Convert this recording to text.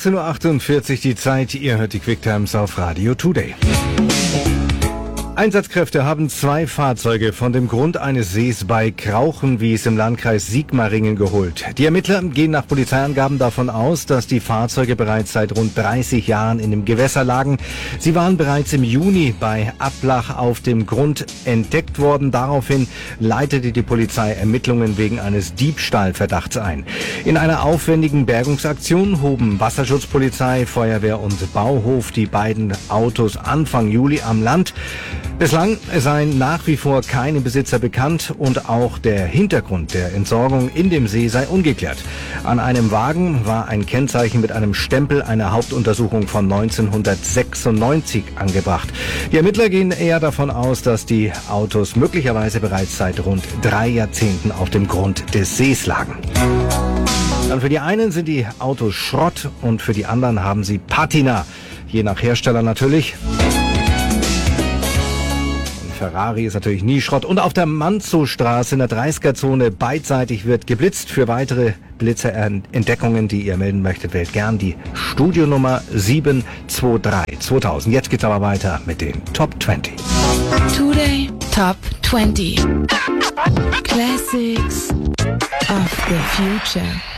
18.48 Uhr die Zeit. Ihr hört die Quicktimes auf Radio Today. Einsatzkräfte haben 2 Fahrzeuge von dem Grund eines Sees bei Krauchenwies im Landkreis Sigmaringen geholt. Die Ermittler gehen nach Polizeiangaben davon aus, dass die Fahrzeuge bereits seit rund 30 Jahren in dem Gewässer lagen. Sie waren bereits im Juni bei Ablach auf dem Grund entdeckt worden. Daraufhin leitete die Polizei Ermittlungen wegen eines Diebstahlverdachts ein. In einer aufwendigen Bergungsaktion hoben Wasserschutzpolizei, Feuerwehr und Bauhof die beiden Autos Anfang Juli am Land. Bislang seien nach wie vor keine Besitzer bekannt und auch der Hintergrund der Entsorgung in dem See sei ungeklärt. An einem Wagen war ein Kennzeichen mit einem Stempel einer Hauptuntersuchung von 1996 angebracht. Die Ermittler gehen eher davon aus, dass die Autos möglicherweise bereits seit rund 3 Jahrzehnten auf dem Grund des Sees lagen. Dann für die einen sind die Autos Schrott und für die anderen haben sie Patina. Je nach Hersteller natürlich. Ferrari ist natürlich nie Schrott. Und auf der Manzow-Straße in der 30er-Zone beidseitig wird geblitzt. Für weitere Blitzerentdeckungen, die ihr melden möchtet, wählt gern die Studionummer 723 2000. Jetzt geht's aber weiter mit den Top 20. Today Top 20. Classics of the Future.